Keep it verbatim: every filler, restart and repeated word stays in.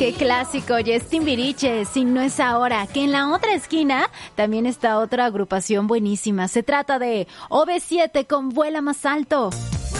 Qué clásico, y es Timbiriche, si no es ahora, que en la otra esquina también está otra agrupación buenísima. Se trata de O V siete con Vuela Más Alto.